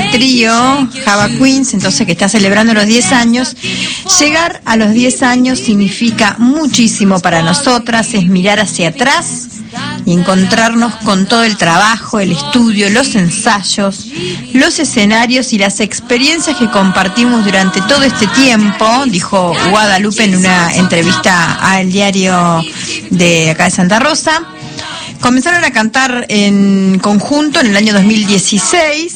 trío Java Queens, entonces, que está celebrando los 10 años. Llegar a los 10 años significa muchísimo para nosotras, es mirar hacia atrás y encontrarnos con todo el trabajo, el estudio, los ensayos, los escenarios y las experiencias que compartimos durante todo este tiempo, dijo Guadalupe en una entrevista al diario de acá de Santa Rosa. Comenzaron a cantar en conjunto en el año 2016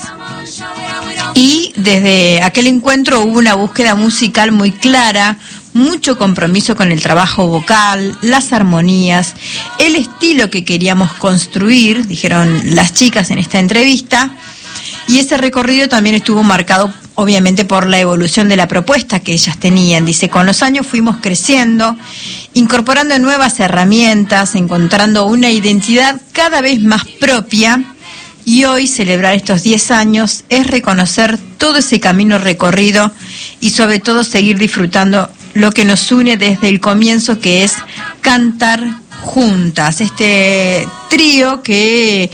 y desde aquel encuentro hubo una búsqueda musical muy clara, mucho compromiso con el trabajo vocal, las armonías, el estilo que queríamos construir, dijeron las chicas en esta entrevista, y ese recorrido también estuvo marcado obviamente por la evolución de la propuesta que ellas tenían. Dice, con los años fuimos creciendo, incorporando nuevas herramientas, encontrando una identidad cada vez más propia, y hoy celebrar estos 10 años es reconocer todo ese camino recorrido y sobre todo seguir disfrutando lo que nos une desde el comienzo, que es cantar juntas. Este trío que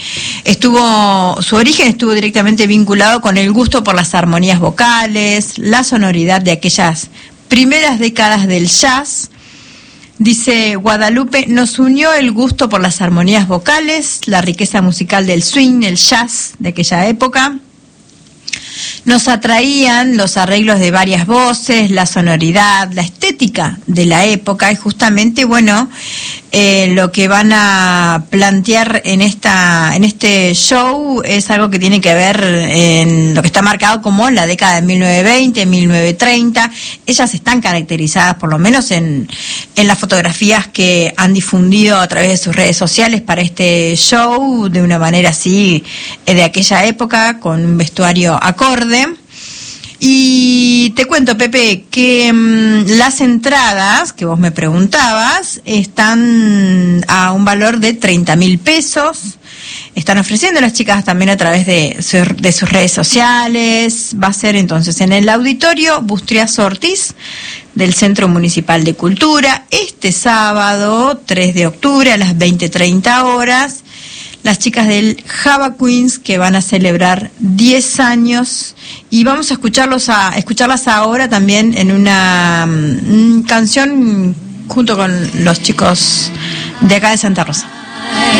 su origen estuvo directamente vinculado con el gusto por las armonías vocales, la sonoridad de aquellas primeras décadas del jazz. Dice Guadalupe, nos unió el gusto por las armonías vocales, la riqueza musical del swing, el jazz de aquella época. Nos atraían los arreglos de varias voces, la sonoridad, la estética de la época, y justamente, bueno, lo que van a plantear en este show es algo que tiene que ver en lo que está marcado como la década de 1920, 1930. Ellas están caracterizadas, por lo menos en las fotografías que han difundido a través de sus redes sociales para este show, de una manera así, de aquella época, con un vestuario acorde. Y te cuento, Pepe, que las entradas que vos me preguntabas están a un valor de 30.000 pesos. Están ofreciendo las chicas también a través de sus redes sociales. Va a ser entonces en el Auditorio Bustriazo Ortiz del Centro Municipal de Cultura, este sábado 3 de octubre a las 20:30 horas. Las chicas del Java Queens, que van a celebrar 10 años, y vamos a escucharlas ahora también en una canción junto con los chicos de acá de Santa Rosa.